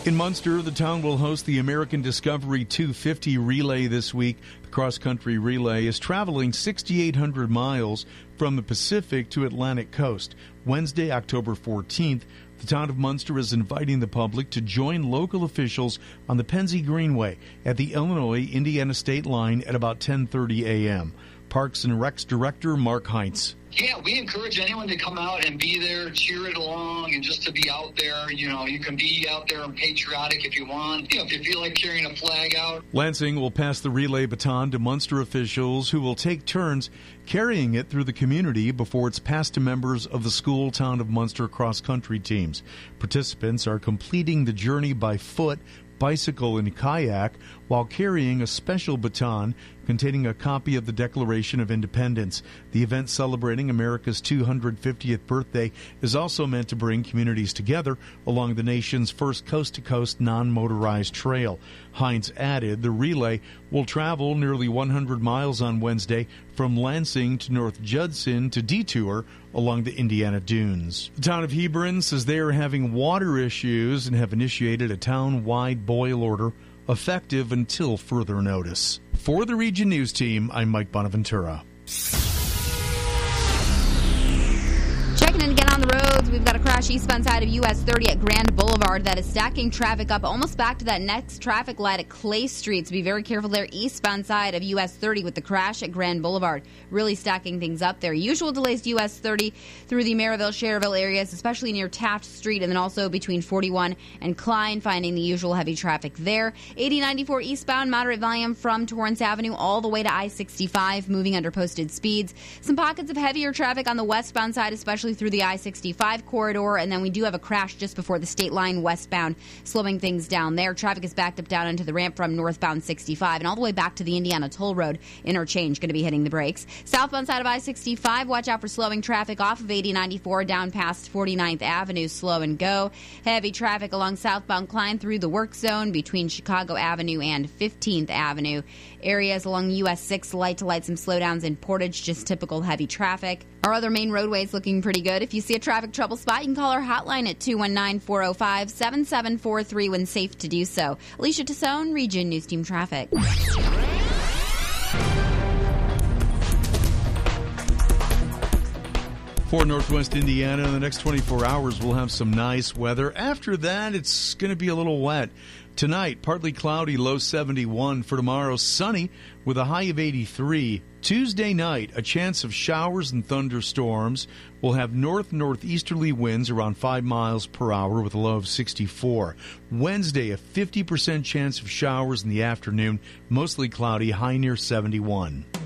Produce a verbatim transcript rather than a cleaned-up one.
In Munster, the town will host the American Discovery two fifty relay this week. The cross-country relay is traveling six thousand eight hundred miles from the Pacific to Atlantic coast. Wednesday, October fourteenth, the town of Munster is inviting the public to join local officials on the Pennsy Greenway at the Illinois-Indiana state line at about ten thirty a.m. Parks and Recs Director Mark Heinz. Yeah, we encourage anyone to come out and be there, cheer it along, and just to be out there. You know, you can be out there and patriotic if you want. You know, if you feel like carrying a flag out. Lansing will pass the relay baton to Munster officials who will take turns carrying it through the community before it's passed to members of the school town of Munster cross-country teams. Participants are completing the journey by foot, bicycle, and kayak while carrying a special baton containing a copy of the Declaration of Independence. The event celebrating America's two hundred fiftieth birthday is also meant to bring communities together along the nation's first coast-to-coast non-motorized trail. Heinz added the relay will travel nearly one hundred miles on Wednesday from Lansing to North Judson to detour along the Indiana Dunes. The town of Hebron says they are having water issues and have initiated a town-wide boil order effective until further notice. For the Region News Team, I'm Mike Bonaventura. Checking in again on the roads, we've got a crash eastbound side of U S thirty at Grand Boulevard that is stacking traffic up almost back to that next traffic light at Clay Street. So be very careful there eastbound side of U S thirty with the crash at Grand Boulevard. Really stacking things up there. Usual delays to U S thirty through the Maryville, Cherville areas, especially near Taft Street, and then also between forty-one and Klein, finding the usual heavy traffic there. eighty ninety-four eastbound, moderate volume from Torrance Avenue all the way to I sixty-five, moving under posted speeds. Some pockets of heavier traffic on the westbound side, especially through the I sixty-five corridor, and then we do have a crash just before the state line westbound, slowing things down there. Traffic is backed up down into the ramp from northbound sixty-five and all the way back to the Indiana Toll Road interchange, going to be hitting the brakes. Southbound side of I sixty-five, watch out for slowing traffic off of eighty ninety-four down past forty-ninth Avenue, slow and go. Heavy traffic along southbound Klein through the work zone between Chicago Avenue and fifteenth Avenue. Areas along U S six, light to light, some slowdowns in Portage, just typical heavy traffic. Our other main roadways looking pretty good. If you see a traffic trouble spot, you can call our hotline at two one nine, four oh five, seven seven four three when safe to do so. Alicia Tassone, Region News Team Traffic. For Northwest Indiana, in the next twenty-four hours, we'll have some nice weather. After that, it's going to be a little wet. Tonight, partly cloudy, low seventy-one. For tomorrow, sunny with a high of eighty-three. Tuesday night, a chance of showers and thunderstorms. We'll have north-northeasterly winds around five miles per hour with a low of sixty-four. Wednesday, a fifty percent chance of showers in the afternoon, mostly cloudy, high near seventy-one.